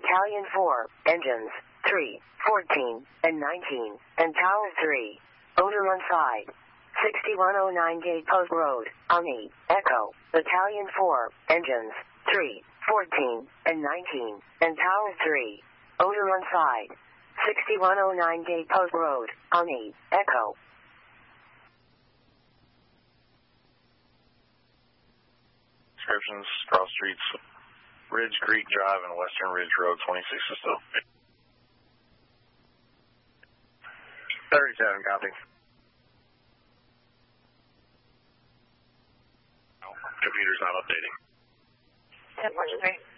Battalion 4, engines 3, 14, and 19, and Tower 3. Odor on side. 6109 Gate Post Road, Ani, Echo, Battalion 4, engines 3, 14, and 19, and Tower 3. Odor on side. 6109 Gate Post Road, Ani, Echo. Descriptions, cross streets, Ridge Creek Drive and Western Ridge Road, 26 is still. 37, copy. Computer's not updating. 10.3.